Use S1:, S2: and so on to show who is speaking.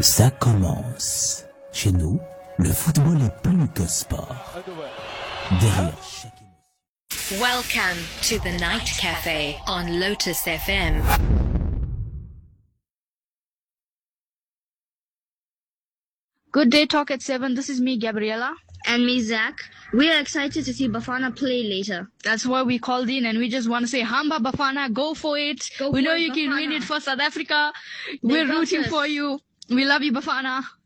S1: Ça commence. Chez nous, le football est plus que sport. Derrière chaque émotion.
S2: Welcome to the Night Cafe on Lotus FM.
S3: Good day, Talk at 7. This is me, Gabriella.
S4: And me, Zach. We are excited to see Bafana play later.
S3: That's why we called in, and we just want to say, Hamba Bafana, go for it. We know you can win it for South Africa. We're rooting for you. We love you, Bafana.